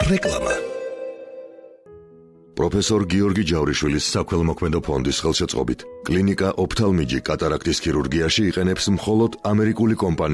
რეკლამა. პროფესორ გიორგი ჯავრიშვილის საქველმოქმედო ფონდის ხელშეწყობით კლინიკა ოფთალმიჯი კატარაქტის ქირურგიაში იყენებს მხოლოდ ამერიკული კომპანიის